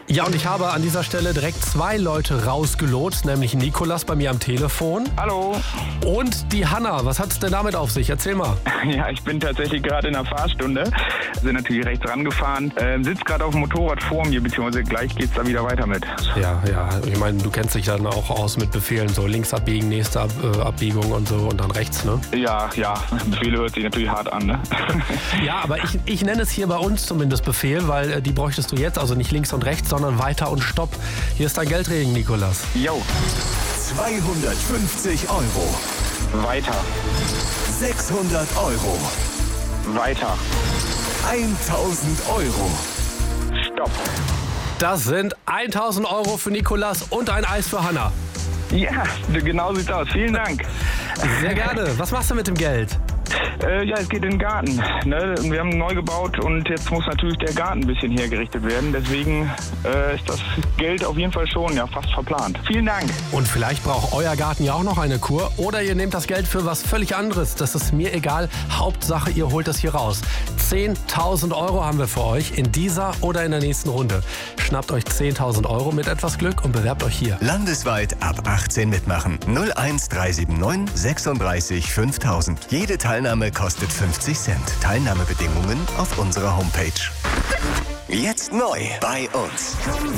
Ja, und ich habe an dieser Stelle direkt 2 Leute rausgelot, nämlich Nikolas bei mir am Telefon. Hallo. Und die Hanna. Was hat's denn damit auf sich? Erzähl mal. Ja, ich bin tatsächlich gerade in der Fahrstunde. Sind natürlich rechts rangefahren. Sitzt gerade auf dem Motorrad vor mir, beziehungsweise gleich geht's da wieder weiter mit. Ja. Ich meine, du kennst dich dann auch aus mit Befehlen, so links abbiegen, nächste Abbiegung und so und dann rechts, ne? Ja. Befehle hört sich natürlich hart an, ne? Ja, aber ich nenne es hier bei uns zumindest Befehl, weil die bräuchtest du jetzt, also nicht links und rechts, sondern weiter und stopp. Hier ist dein Geldregen, Nikolas. Jo. 250 €. Weiter. 600 €. Weiter. 1000 €. Stopp. Das sind 1000 € für Nikolas und ein Eis für Hanna. Ja, genau sieht's aus. Vielen Dank. Sehr gerne. Was machst du mit dem Geld? Ja, es geht in den Garten. Ne? Wir haben neu gebaut und jetzt muss natürlich der Garten ein bisschen hergerichtet werden. Deswegen ist das Geld auf jeden Fall schon fast verplant. Vielen Dank. Und vielleicht braucht euer Garten ja auch noch eine Kur. Oder ihr nehmt das Geld für was völlig anderes. Das ist mir egal. Hauptsache, ihr holt das hier raus. 10.000 € haben wir für euch in dieser oder in der nächsten Runde. Schnappt euch 10.000 € mit etwas Glück und bewerbt euch hier. Landesweit ab 18 mitmachen. 01379 36 5000. Jede Teilnahme kostet 50 Cent. Teilnahmebedingungen auf unserer Homepage. Jetzt neu bei uns.